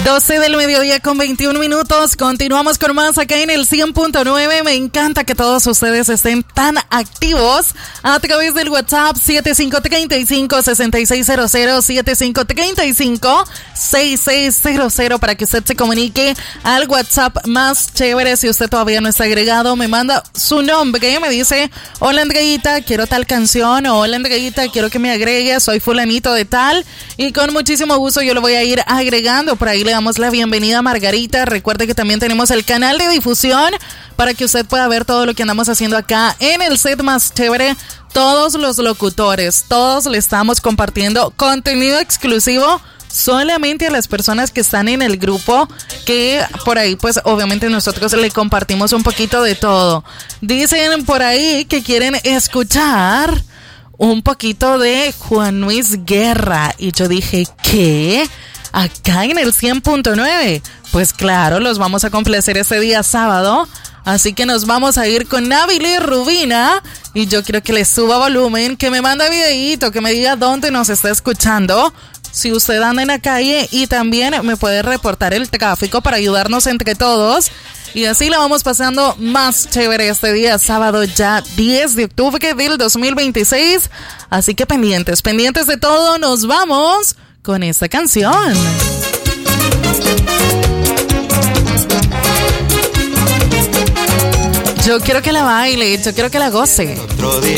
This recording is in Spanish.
12 del mediodía con 21 minutos. Continuamos con más acá en el 100.9. Me encanta que todos ustedes estén tan activos a través del WhatsApp 7535-6600, 7535-6600 para que usted se comunique al WhatsApp más chévere. Si usted todavía no está agregado, me manda su nombre, me dice: hola Andreita, quiero tal canción, o hola Andreita, quiero que me agregue, soy fulanito de tal, y con muchísimo gusto yo lo voy a ir agregando. Por ahí le damos la bienvenida a Margarita. Recuerde que también tenemos el canal de difusión para que usted pueda ver todo lo que andamos haciendo acá en el set más chévere. Todos los locutores, todos le estamos compartiendo contenido exclusivo solamente a las personas que están en el grupo, que por ahí pues obviamente nosotros le compartimos un poquito de todo. Dicen por ahí que quieren escuchar un poquito de Juan Luis Guerra, y yo dije, ¿qué? Acá en el 100.9, pues claro, los vamos a complacer este día sábado, así que nos vamos a ir con Navili Rubina, y yo quiero que le suba volumen, que me mande videíto, que me diga dónde nos está escuchando, si usted anda en la calle, y también me puede reportar el tráfico para ayudarnos entre todos, y así la vamos pasando más chévere este día sábado, ya 10 de octubre del 2026, así que pendientes de todo. Nos vamos con esta canción. Yo quiero que la baile, yo quiero que la goce.